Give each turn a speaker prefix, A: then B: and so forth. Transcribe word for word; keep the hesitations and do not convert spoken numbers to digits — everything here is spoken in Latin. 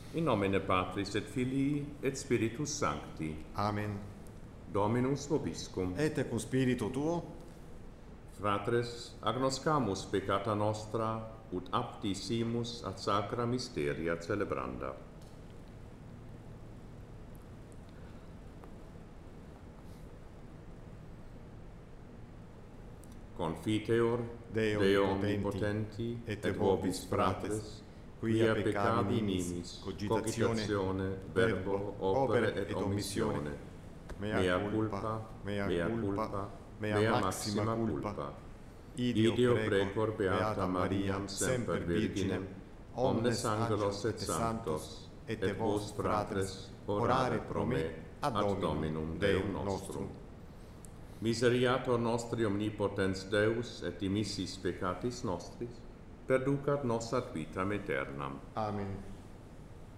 A: In nomine Patris et Filii et Spiritus Sancti.
B: Amen.
A: Dominus vobiscum.
B: Et cum spiritu tuo,
A: Fratres, agnoscamus peccata nostra, ut apti simus ad sacra mysteria celebranda. Confiteor
B: Deo,
A: Deo
B: omnipotenti,
A: omnipotenti,
B: et vobis fratres, quia peccami nimis, cogitazione, verbo, opere et omissione, mea culpa, mea culpa, mea maxima culpa. Ideo precor beata Mariam semper virginem, omnes angelos et sanctos, et vos fratres, orare pro me ad Dominum Deum nostrum.
A: Miseriator nostri omnipotens Deus et dimissis peccatis nostris, perducat nos ad vitam aeternam.
B: Amen.